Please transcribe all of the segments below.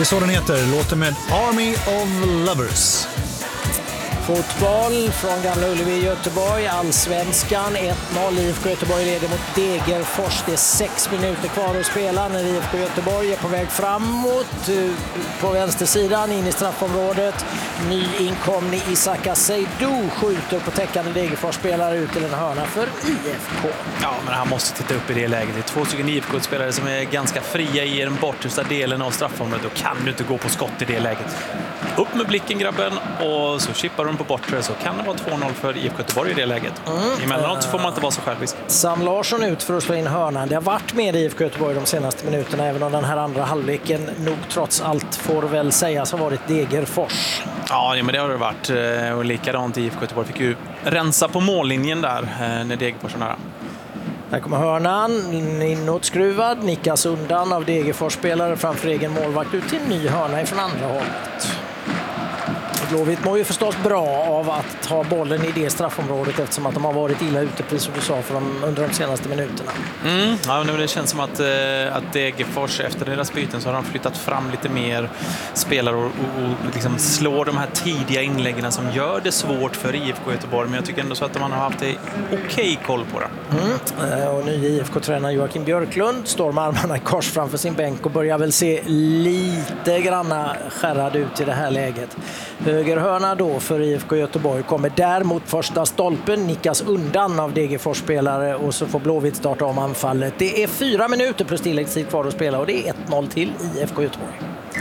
Det är så den heter, låter med Army of Lovers. Fotboll från Gamla Ullevi i Göteborg, Allsvenskan 1-0, IFK Göteborg leder mot Degerfors. Det är 6 minuter kvar att spela när IFK Göteborg är på väg framåt på vänstersidan in i straffområdet. Nyinkomne Isaka Seydou skjuter på täckande Degerfors-spelare ut till en hörna för IFK. Ja, men han måste titta upp i det läget. Det är 2 stycken IFK-spelare som är ganska fria i den bortersta delen av straffområdet. Då kan du inte gå på skott i det läget. Upp med blicken, grabben, och så chippar de på bortre, så kan det vara 2-0 för IFK Göteborg i det läget. Emellanåt får man inte vara så självisk. Sam Larsson ut för att slå in hörnan. Det har varit med IFK Göteborg de senaste minuterna, även om den här andra halvleken nog trots allt får väl sägas ha varit Degerfors. Ja, men det har det varit. Och likadant IFK Göteborg fick ju rensa på mållinjen där när Degerfors var nära. Här kommer hörnan, inåtskruvad, nickas undan av Degerfors-spelare framför egen målvakt ut till en ny hörna ifrån andra hållet. Blåvitt mår ju förstås bra av att ta bollen i det straffområdet, eftersom att de har varit illa ute, precis som du sa, för under de senaste minuterna. Ja, men det känns som att Degerfors efter deras byten så har de flyttat fram lite mer spelare och liksom slår de här tidiga inläggen som gör det svårt för IFK Göteborg, men jag tycker ändå så att man har haft okej koll på det. Och ny IFK-tränare Joakim Björklund står med armarna i kors framför sin bänk och börjar väl se lite granna skärrad ut i det här läget. Högerhörna då för IFK Göteborg kommer där mot första stolpen, nickas undan av Degerfors-spelare och så får Blåvitt starta om anfallet. Det är 4 minuter plus tilläggstid kvar att spela och det är 1-0 till IFK Göteborg.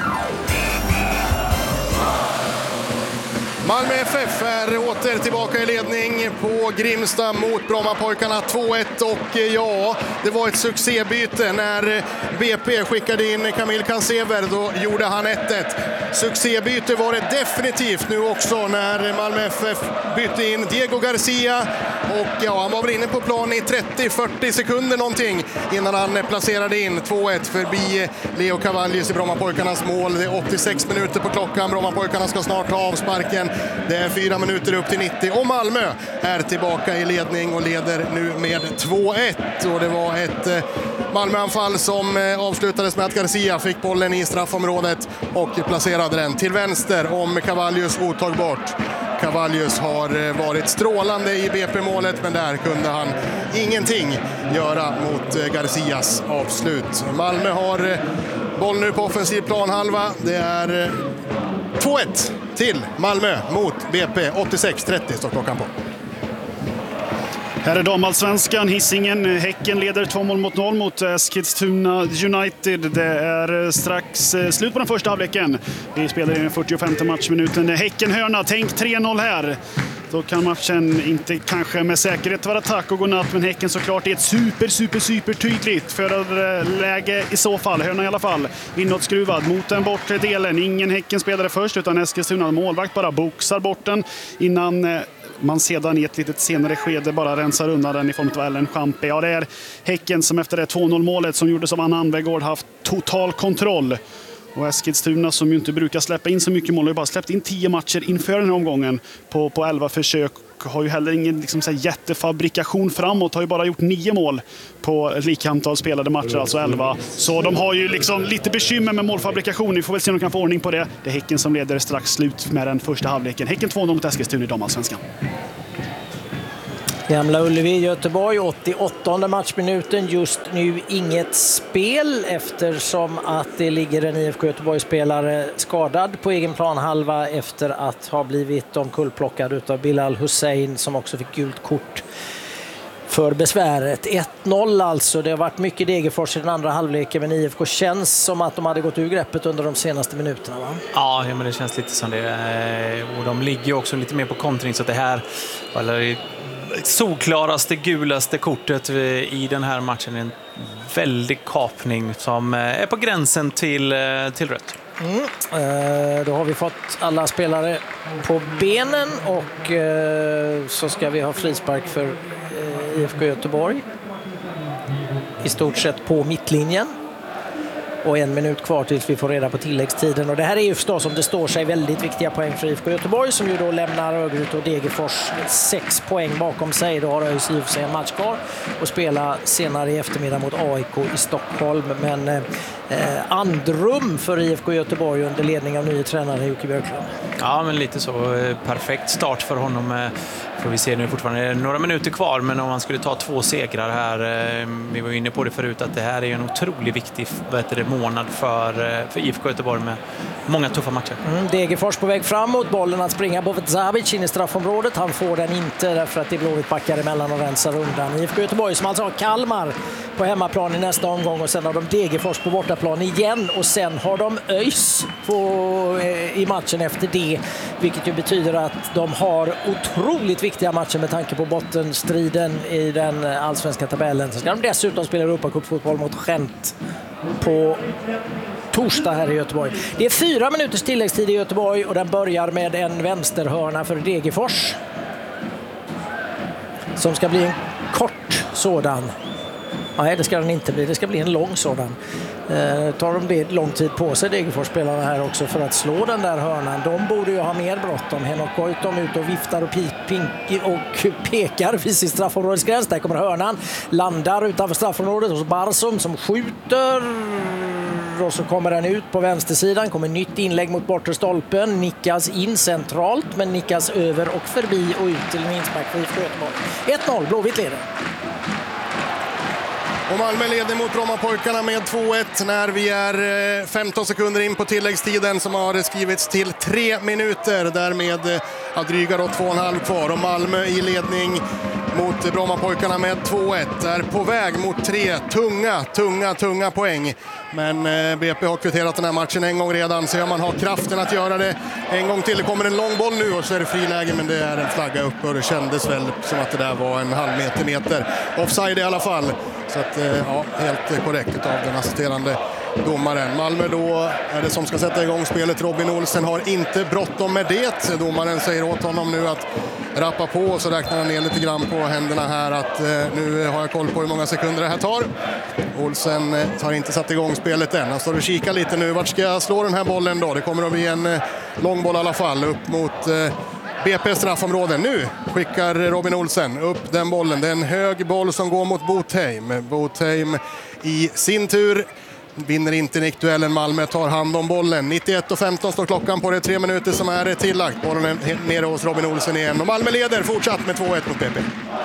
Malmö FF är åter tillbaka i ledning på Grimsta mot Brommapojkarna 2-1, och ja, det var ett succébyte när BP skickade in Kamil Kansever, då gjorde han 1-1. Succébyte var det definitivt nu också när Malmö FF bytte in Diego Garcia, och ja, han var väl inne på plan i 30-40 sekunder någonting innan han placerade in 2-1 förbi Leo Cavallius i Brommapojkarnas mål. Det är 86 minuter på klockan, Brommapojkarna ska snart ta avsparken. Det är 4 minuter upp till 90 och Malmö är tillbaka i ledning och leder nu med 2-1. Och det var ett Malmöanfall som avslutades med att Garcia fick bollen i straffområdet och placerade den till vänster om Cavallius otagbart. Cavallius har varit strålande i BP-målet, men där kunde han ingenting göra mot Garcias avslut. Malmö har boll nu på offensiv planhalva. Det är 2-1 till Malmö mot BP. 86-30 står klockan på. Här är damallsvenskan, Hisingen. Häcken leder 2-0 mot Eskilstuna United. Det är strax slut på den första halvleken. Vi spelar i den 45:e matchminuten. Häcken hörna, tänk 3-0 här. Då kan matchen inte kanske med säkerhet vara tack och godnatt, men Häcken såklart är ett super tydligt förarläge i så fall. Hörna i alla fall inåtskruvad mot den bortre delen. Ingen Häcken spelare först, utan Eskilstuna målvakt bara boxar bort den innan man sedan i ett litet senare skede bara rensar undan den i form av Ellen Champe. Ja, det är Häcken som efter det 2-0-målet som gjordes av Anna Anvegård haft total kontroll. Och Eskilstuna, som ju inte brukar släppa in så mycket mål, har ju bara släppt in 10 matcher inför den här omgången på 11 försök. Har ju heller ingen liksom, så här, jättefabrikation framåt, har ju bara gjort 9 mål på lika antal spelade matcher, alltså 11. Så de har ju liksom lite bekymmer med målfabrikation. Vi får väl se om de kan få ordning på det. Det är Häcken som leder strax slut med den första halvleken. Häcken 2-0 mot Eskilstuna i damallsvenskan. Gamla Ullevi, Göteborg, 88:e matchminuten. Just nu inget spel eftersom att det ligger en IFK Göteborg-spelare skadad på egen planhalva efter att ha blivit omkullplockad utav Bilal Hussein, som också fick gult kort för besväret. 1-0 alltså. Det har varit mycket Degerfors i den andra halvleken, men IFK känns som att de hade gått ur greppet under de senaste minuterna, va? Ja, men det känns lite som det. Och de ligger också lite mer på kontring, så att det här solklaraste, gulaste kortet i den här matchen är en väldig kapning som är på gränsen till rött. Då har vi fått alla spelare på benen och så ska vi ha frispark för IFK Göteborg. I stort sett på mittlinjen. och 1 minut kvar tills vi får reda på tilläggstiden. Och det här är ju förstås, som det står sig, väldigt viktiga poäng för IFK Göteborg, som ju då lämnar Örgryte och Degerfors 6 poäng bakom sig. Då har ÖIS i sig en match kvar och spela senare i eftermiddag mot AIK i Stockholm. Men andrum för IFK Göteborg under ledning av nye tränare Jocke Björklund. Ja, men lite så. Perfekt start för honom. Får vi se nu, fortfarande några minuter kvar, men om man skulle ta 2 segrar här, vi var inne på det förut, att det här är en otroligt viktig månad för IFK Göteborg med många tuffa matcher. Degerfors på väg framåt, bollen att springa på Zabic in i straffområdet. Han får den inte därför att det är Blåvitt backar emellan och rensar undan. IFK Göteborg som alltså har Kalmar på hemmaplan i nästa omgång, och sen har de Degerfors på bortaplan igen, och sen har de ÖIS i matchen efter det, vilket ju betyder att de har otroligt viktiga matcher med tanke på bottenstriden i den allsvenska tabellen. Så ska de dessutom spela Europacupfotboll mot Gent på torsdag här i Göteborg. Det är 4 minuters tilläggstid i Göteborg, och den börjar med en vänsterhörna för Degerfors som ska bli en kort sådan. Nej, det ska den inte bli. Det ska bli en lång sådan. Tar de det lång tid på sig, Degerfors-spelarna här också, för att slå den där hörnan. De borde ju ha mer bråttom. Henok Goitom ut och viftar och pekar vid sin straffområdesgräns. Där kommer hörnan. Landar utanför straffområdet hos Barsum som skjuter. Och så kommer den ut på vänstersidan. Kommer nytt inlägg mot bortre stolpen. Nickas in centralt, men nickas över och förbi och ut till en inspark för IFK Göteborg. 1-0, Blåvitt leder. Och Malmö leder mot Brommapojkarna med 2-1 när vi är 15 sekunder in på tilläggstiden som har skrivits till 3 minuter. Därmed har dryga 2,5 kvar, och Malmö i ledning mot Brommapojkarna med 2-1 är på väg mot 3 tunga poäng. Men BP har kvitterat den här matchen en gång redan, så man har kraften att göra det en gång till. Det kommer en lång boll nu och så är det friläge, men det är en flagga upp, och det kändes väl som att det där var en halv meter. Offside i alla fall. Så att, ja, helt korrekt av den assisterande domaren. Malmö då är det som ska sätta igång spelet. Robin Olsen har inte bråttom med det. Domaren säger åt honom nu att rappa på, och så räknar han ner lite grann på händerna här att nu har jag koll på hur många sekunder det här tar. Olsen har inte satt igång spelet än. Han står och kikar lite nu. Vart ska jag slå den här bollen då? Det kommer att bli en lång boll i alla fall upp mot BP straffområde. Nu skickar Robin Olsen upp den bollen. Det är en hög boll som går mot Botheim. Botheim i sin tur vinner inte nickduellen. Malmö tar hand om bollen. 91:15 står klockan på det. 3 minuter som är tillagt. Bollen är nere hos Robin Olsen igen. Och Malmö leder fortsatt med 2-1 mot BP.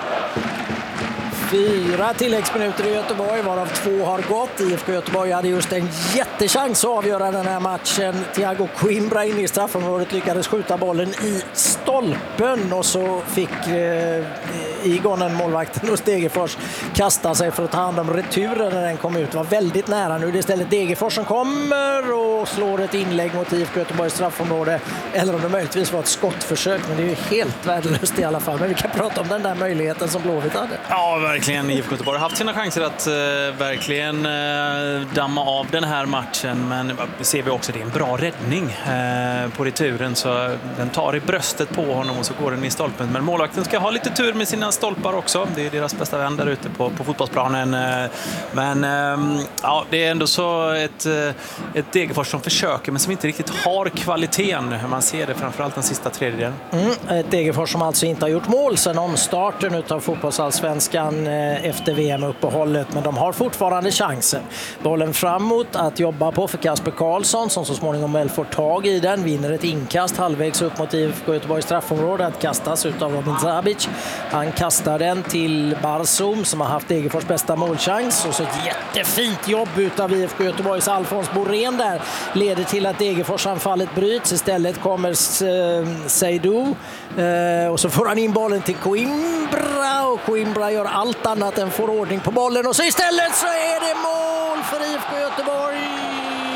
4 tilläggsminuter i Göteborg, varav 2 har gått. IFK Göteborg hade just en jättechans att avgöra den här matchen. Thiago Coimbra in i straffområdet lyckades skjuta bollen i stolpen, och så fick Igonen, målvakten hos Degerfors, kasta sig för att ta hand om returen när den kom ut. Det var väldigt nära. Nu är det istället Degerfors som kommer och slår ett inlägg mot IFK Göteborgs straffområde. Eller om det möjligtvis var ett skottförsök, men det är ju helt värdelöst i alla fall. Men vi kan prata om den där möjligheten som Blåvitt hade. Ja, verkligen. IFK Göteborg har haft sina chanser att verkligen damma av den här matchen, men ser vi också, det är en bra räddning på returen, så den tar i bröstet på honom och så går den i stolpen. Men målvakten ska ha lite tur med sina stolpar också. Det är deras bästa vän där ute på fotbollsplanen. Men ja, det är ändå så ett Degerfors som försöker, men som inte riktigt har kvaliteten. Man ser det framförallt den sista tredjedelen. Ett Degerfors som alltså inte har gjort mål sedan omstarten utav fotbollsallsvenskan efter VM-uppehållet, men de har fortfarande chansen. Bollen framåt att jobba på för Kasper Karlsson, som så småningom väl får tag i den, vinner ett inkast halvvägs upp mot IFK Göteborgs straffområde, att kastas utav Robin Zabic. Han kastar den till Barsum som har haft Degerfors bästa målchans, och så ett jättefint jobb utav IFK Göteborgs Alfons Borén där leder till att Degerfors anfallet bryts. Istället kommer Seydou och så får han in bollen till Coimbra, och Coimbra gör allt annat än får ordning på bollen, och så istället så är det mål för IFK Göteborg, och det är väl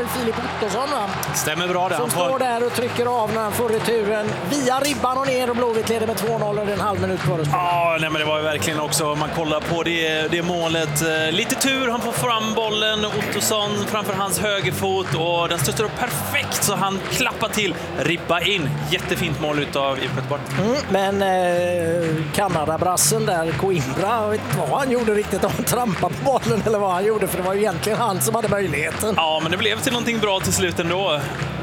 väl Filip Ottosson, va? Stämmer bra det. Som står där och trycker av när han får returen via ribban och ner, och Blåvitt leder med 2-0 och en halv minut kvar. Ja, nej, men det var ju verkligen också, om man kollar på det målet. Lite tur, han får fram bollen, Ottosson framför hans högerfot, och den stöter upp perfekt så han klappar till, ribba in. Jättefint mål utav IFK Göteborg. Men Kanadabrassen där, Coimbra, jag vet inte vad han gjorde riktigt, om han trampade på bollen eller vad han gjorde, för det var ju egentligen han som hade möjligheten. Ja, men det blev till någonting bra till slut ändå.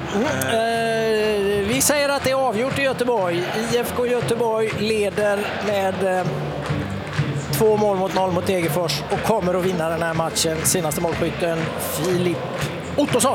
Vi säger att det är avgjort i Göteborg. IFK Göteborg leder med 2-0 mot Degerfors och kommer att vinna den här matchen. Senaste målskytten Filip Ottosson.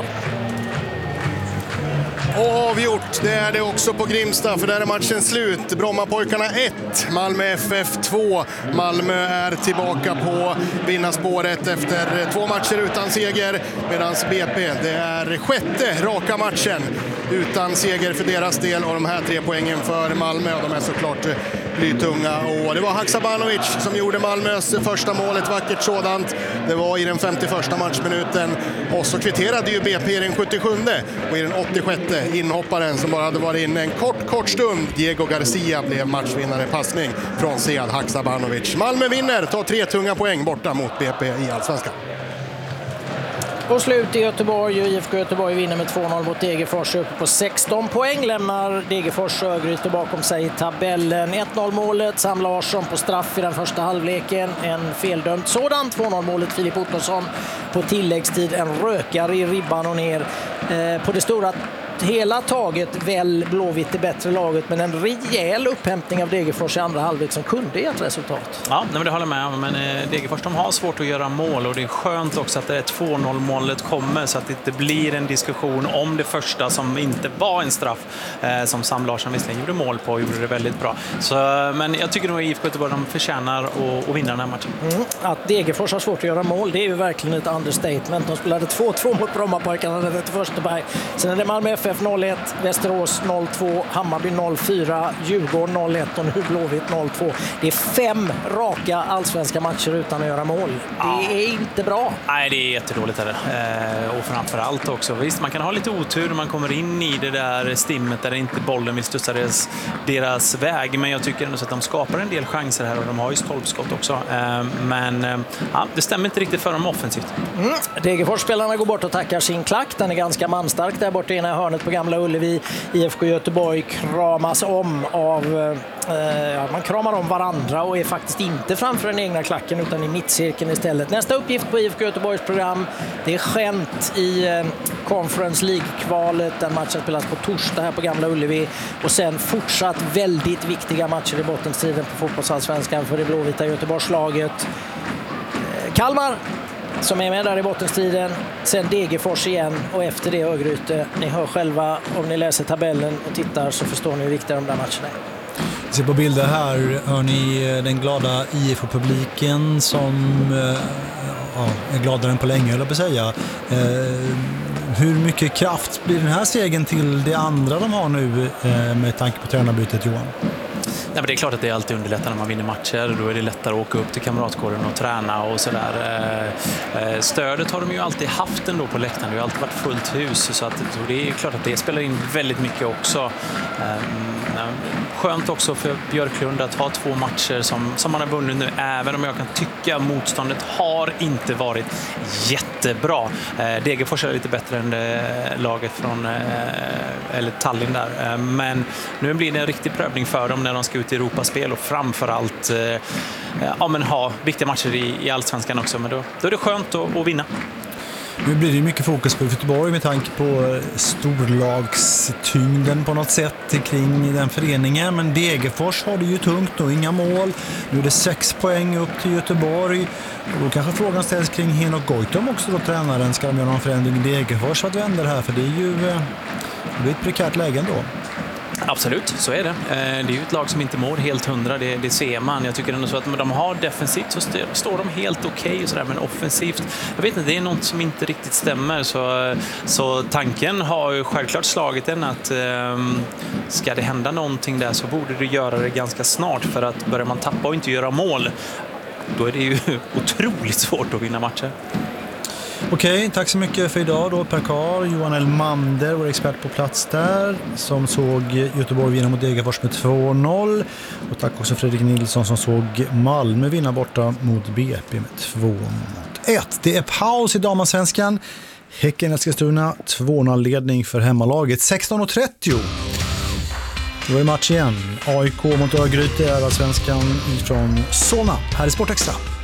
Och avgjort, det är det också på Grimsta, för där är matchen slut. Brommapojkarna 1, Malmö FF 2. Malmö är tillbaka på vinnarspåret efter 2 matcher utan seger, medan BP, det är 6:e raka matchen utan seger för deras del, och de här 3 poängen för Malmö, de är såklart blytunga. Och det var Haksabanovic som gjorde Malmös första mål, ett vackert sådant. Det var i den 51:a matchminuten, och så kvitterade ju BP i den 77:e, och i den 86:e inhopparen som bara hade varit inne en kort stund, Diego Garcia, blev matchvinnare, passning från Sead Haksabanovic. Malmö vinner, tar 3 tunga poäng borta mot BP i Allsvenskan. Och slut i Göteborg, och IFK Göteborg vinner med 2-0 mot Degerfors, uppe på 16 poäng. Lämnar Degerfors Örgryte bakom sig i tabellen. 1-0-målet, Sam Larsson på straff i den första halvleken. En feldömd sådan. 2-0-målet Filip Ottosson på tilläggstid. En rökare i ribban och ner. På det stora hela taget väl Blåvitt det bättre laget, men en rejäl upphämtning av Degerfors i andra halvlek som kunde ge ett resultat. Ja, men det håller med om, men Degerfors, de har svårt att göra mål, och det är skönt också att det 2-0-målet kommer, så att det inte blir en diskussion om det första som inte var en straff, som Sam Larsson visserligen gjorde mål på och gjorde det väldigt bra. Så, men jag tycker nog att IFK Göteborg, de förtjänar att vinna den här matchen. Att Degerfors har svårt att göra mål, det är ju verkligen ett understatement. De spelade 2-2 mot Brommapojkarna den 31 maj. Sen är det Malmö FF 0-1, Västerås 0-2, Hammarby 0-4, Djurgården 0-1 och nu Blåvitt 0-2. Det är 5 raka allsvenska matcher utan att göra mål. Det är inte bra. Nej, det är jättedåligt. Och framförallt också, visst, man kan ha lite otur när man kommer in i det där stimmet där inte bollen vill studsa deras väg, men jag tycker ändå att de skapar en del chanser här, och de har ju stolpskott också. Men det stämmer inte riktigt för dem offensivt. Degerfors-spelarna går bort och tackar sin klack. Den är ganska manstark där borta i ena hörnet på Gamla Ullevi. IFK Göteborg kramas om av man kramar om varandra och är faktiskt inte framför den egna klacken utan i mittcirkeln istället. Nästa uppgift på IFK Göteborgs program, det är Gent i Conference League-kvalet. Den matchen spelas på torsdag här på Gamla Ullevi, och sen fortsatt väldigt viktiga matcher i bottenstriden på fotbollsallsvenskan för det blåvita Göteborgslaget. Kalmar som är med där i bottenstriden, sen Degerfors igen och efter det Örgryte. Ni hör själva, om ni läser tabellen och tittar så förstår ni hur viktiga de där matcherna är. Se på bilder här hör ni den glada IFK-publiken som är gladare än på länge, eller på att säga. Hur mycket kraft blir den här segern till det andra de har nu med tanke på tränarbytet, Johan? Ja, men det är klart att det är alltid underlättar när man vinner matcher. Då är det lättare att åka upp till kamratkåren och träna och sådär. Stödet har de ju alltid haft ändå på läktaren. Det har ju alltid varit fullt hus. Så det är klart att det spelar in väldigt mycket också. Skönt också för Björklund att ha 2 matcher som man har vunnit nu, även om jag kan tycka att motståndet har inte varit jättebra. Degerfors är lite bättre än laget från eller Tallinn där. Men nu blir det en riktig prövning för dem när de ska ut i Europaspel och framförallt ha viktiga matcher i Allsvenskan också. Men då är det skönt att vinna. Nu blir det mycket fokus på Göteborg med tanke på storlagstyngden på något sätt kring den föreningen. Men Degerfors har det ju tungt och inga mål. Nu är det 6 poäng upp till Göteborg. Och då kanske frågan ställs kring Henok Goitom också då, tränaren. Ska de göra någon förändring i Degerfors att vända det här? För det är ju ett prekärt läge ändå. Absolut, så är det. Det är ju ett lag som inte mår helt 100, det ser man. Jag tycker ändå så att de har defensivt så står de helt okej och sådär, men offensivt, jag vet inte, det är något som inte riktigt stämmer. Så tanken har ju självklart slagit en att ska det hända någonting där så borde det göra det ganska snart, för att börjar man tappa och inte göra mål, då är det ju otroligt svårt att vinna matcher. Okej, tack så mycket för idag då Per Karl, Johan Elmander, vår expert på plats där, som såg Göteborg vinna mot Degerfors med 2-0. Och tack också Fredrik Nilsson som såg Malmö vinna borta mot BP med 2-1. Det är paus i damallsvenskan. Häcken Eskilstuna 2-0-ledning för hemmalaget. 16:30. Då är match igen. AIK mot Örgryte är allsvenskan ifrån Solna. Här är Sportextra.